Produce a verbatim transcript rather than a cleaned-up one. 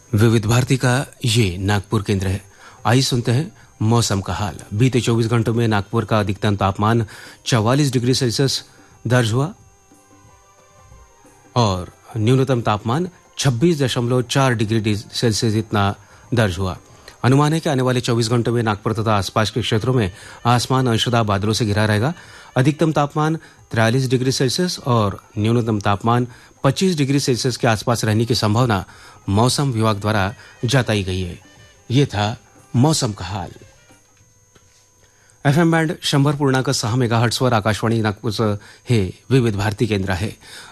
विविध भारती का ये नागपुर केंद्र है। आइए सुनते हैं मौसम का हाल। बीते चौबीस घंटों में नागपुर का अधिकतम तापमान चौवालीस डिग्री सेल्सियस दर्ज हुआ और न्यूनतम तापमान छब्बीस दशमलव चार डिग्री सेल्सियस इतना दर्ज हुआ। अनुमान है कि आने वाले चौबीस घंटों में नागपुर तथा आसपास के क्षेत्रों में आसमान अंशतः बादलों से घिरा रहेगा। अधिकतम तापमान तिरालीस डिग्री सेल्सियस और न्यूनतम तापमान पच्चीस डिग्री सेल्सियस के आसपास रहने की संभावना मौसम विभाग द्वारा जताई गई है। ये था मौसम का हाल। एफ एम बँड शंभर पूर्णांक सहा मेगाहर्ट्सवर आकाशवाणी नागपूरचं हे विविध भारती केंद्र आहे।